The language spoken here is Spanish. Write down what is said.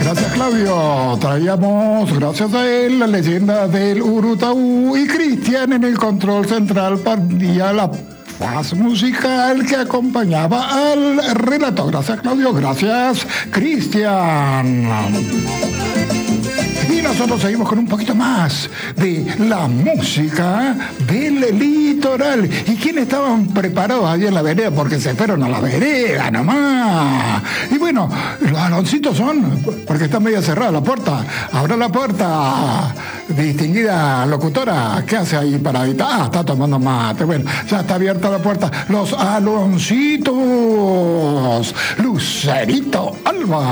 Gracias, Claudio. Traíamos, gracias a él, la leyenda del Urutaú y Cristian en el control central partía la faz musical que acompañaba al relato. Gracias, Claudio. Gracias, Cristian. Y nosotros seguimos con un poquito más de la música del litoral. ¿Y quiénes estaban preparados allí en la vereda? Porque se fueron a la vereda nomás. Y bueno, los aloncitos son, porque está media cerrada la puerta. Abra la puerta, distinguida locutora. ¿Qué hace ahí paradita? Ah, está tomando mate. Bueno, ya está abierta la puerta. Los aloncitos. Lucerito Alba.